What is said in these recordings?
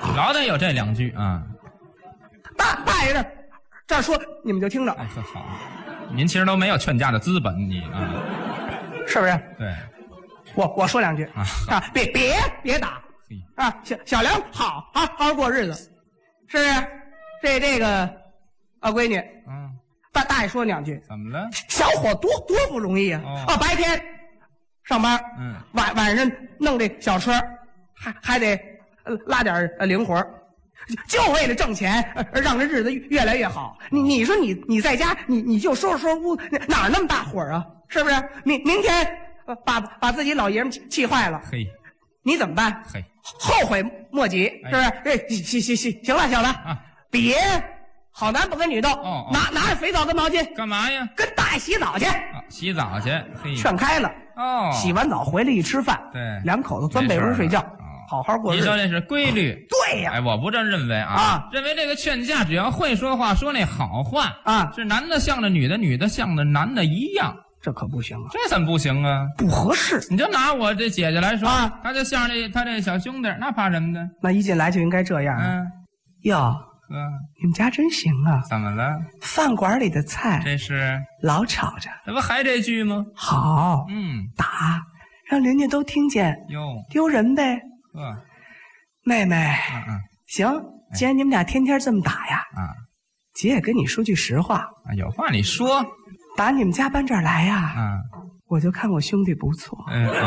老得有这2句啊。 大爷这儿说，你们就听着。 哎，好，您其实都没有劝架的资本，你啊， 是不是？ 对， 我说2句啊，别打啊，小梁好好过日子，是不是？这个闺女，大爷说2句， 怎么了？ 小伙多不容易啊！白天上班，晚上弄这小车，还得拉点零活，就为了挣钱，让这日子越来越好。你说你在家，你就收拾屋，哪那么大火啊？是不是？明天把自己老爷们气坏了， 嘿， 你怎么办？ 嘿， 后悔莫及，是不是？行了啊，别好男不跟女斗，拿着肥皂跟毛巾干嘛呀？ 跟大爷洗澡去。 洗澡去，嘿， 劝开了。洗完澡回来一吃饭， 对 ，2口子钻被窝睡觉，好好过日子。 你说这是规律？ 对呀。 哎，我不这么认为啊，认为这个劝架只要会说话，说那好话啊，是男的向着女的，女的向着男的一样。 这可不行啊！ 这怎么不行啊？ 不合适。 你就拿我这姐姐来说啊，她就像他这小兄弟，那怕什么的？ 那一进来就应该这样。哟，你们家真行啊！ 怎么了？ 饭馆里的菜， 这是老吵着。 这不还这句吗？ 好，打，让邻居都听见。 哟， 丢人呗。妹妹，行，既然你们俩天天这么打呀，姐也跟你说句实话。 有话你说。 打你们家搬这儿来呀，我就看我兄弟不错。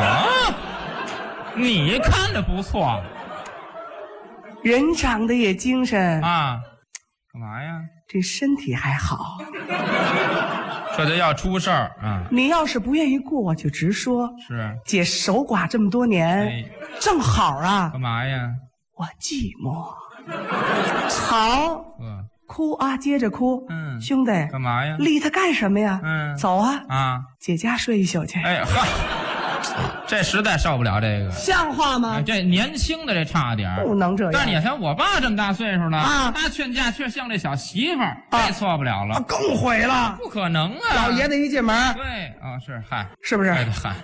你看着不错， 人长得也精神啊。干嘛呀？ 这身体还好。 这就要出事儿啊！ 你要是不愿意过，就直说。 是， 姐守寡这么多年，正好啊。 干嘛呀？ 我寂寞。好。哭啊，接着哭。兄弟， 干嘛呀？ 理他干什么呀？走啊！姐家睡一宿去。 哎呵，这实在受不了这个。 像话吗？ 这年轻的这差点不能这样。 但是你看我爸这么大岁数了他劝架却像这小媳妇儿，这错不了了。 更毁了。 不可能啊！ 老爷子一进门， 对是嗨， 是不是？ 嗨，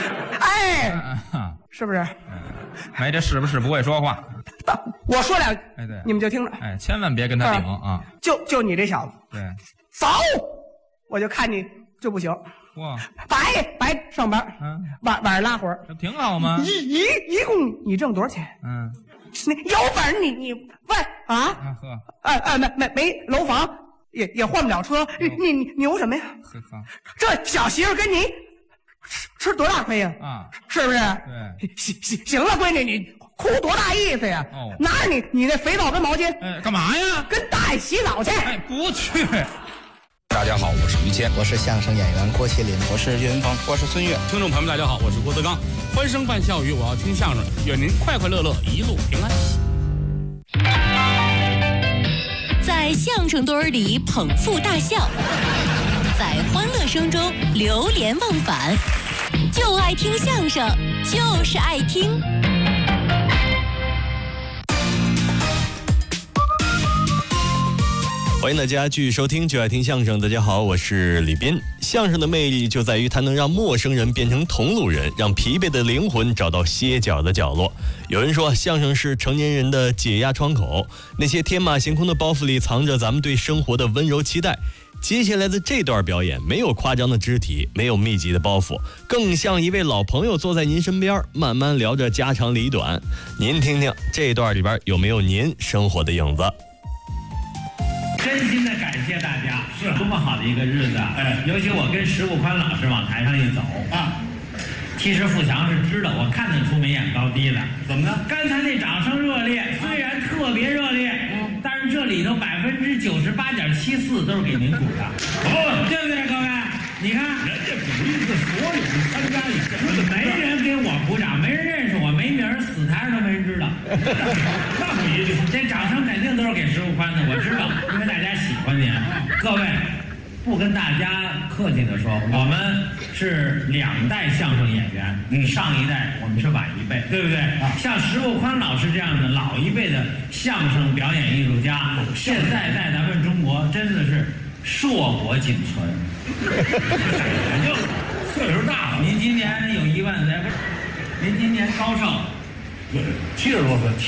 是不是？ 没这是不是不会说话？ 我说2句， 对， 你们就听着。 千万别跟他顶啊！ 就你这小子， 对， 走，我就看你就不行。 哇， 白上班，晚上拉活， 这挺好吗？ 一共你挣多少钱？你有本事你问啊？没楼房也换不了车，你牛什么呀？这小媳妇跟你吃多大亏呀？是不是？ 对， 行了，闺女，你哭多大意思呀？拿着你那肥皂跟毛巾， 干嘛呀？ 跟大爷洗澡去。 不去。 大家好，我是于谦， 我是相声演员郭麒麟， 我是岳云鹏， 我是孙越。 听众朋友们，大家好，我是郭德纲。欢声伴笑语，我要听相声，愿您快快乐乐，一路平安。 在相声堆里捧腹大笑，在欢乐声中流连忘返，就爱听相声，就是爱听。 欢迎大家继续收听就爱听相声。大家好，我是李斌。相声的魅力就在于它能让陌生人变成同路人，让疲惫的灵魂找到歇脚的角落。有人说相声是成年人的解压窗口，那些天马行空的包袱里藏着咱们对生活的温柔期待。接下来的这段表演没有夸张的肢体，没有密集的包袱，更像一位老朋友坐在您身边，慢慢聊着家长里短。您听听这段里边有没有您生活的影子？ 真心的感谢大家，是多么好的一个日子。尤其我跟石富宽老师往台上一走其实富强是知道，我看得出没眼高低的。怎么呢？刚才那掌声热烈，虽然特别热烈，但是这里头98.74%都是给您鼓的，对不对，各位？你看，人家鼓励是所有的参加演出，没人给我鼓掌，没人认识我，没名儿，死台上都没人知道。那不一定，这掌声肯定都是给石富宽的，我知道，因为大家喜欢您。各位。不跟大家客气的说，我们是2代相声演员，上一代我们是晚一辈，对不对？像石富宽老师这样的老一辈的相声表演艺术家，现在在咱们中国真的是硕果仅存。岁数大了，您今年有1万，您今年高寿？ 70多岁。